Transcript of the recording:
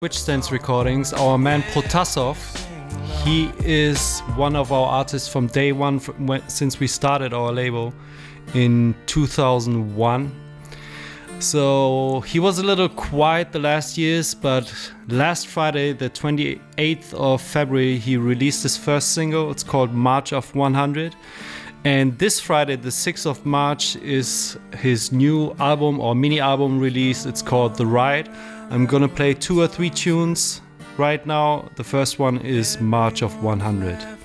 Witchstance Recordings, our man Protasov, he is one of our artists from day one, since we started our label in 2001. So he was a little quiet the last years, but last Friday, the 28th of February, he released his first single. It's called March of 100. And this Friday, the 6th of March, is his new album or mini album release. It's called The Ride. I'm gonna play 2 or 3 tunes right now. The first one is March of 100.